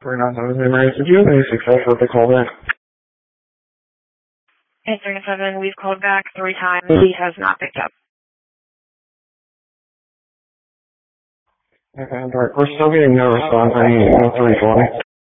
We're not having an emergency. Did you have any success with the call back? 837, we've called back 3 times. He has not picked up. Okay, we're still getting no response. I need 320.